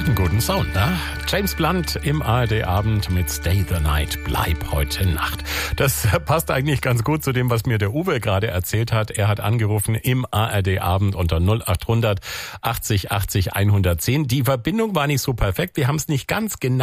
Hat einen guten Sound, ne? James Blunt im ARD-Abend mit Stay the Night, bleib heute Nacht. Das passt eigentlich ganz gut zu dem, was mir der Uwe gerade erzählt hat. Er hat angerufen im ARD-Abend unter 0800 80 80 110. Die Verbindung war nicht so perfekt. Wir haben es nicht ganz genau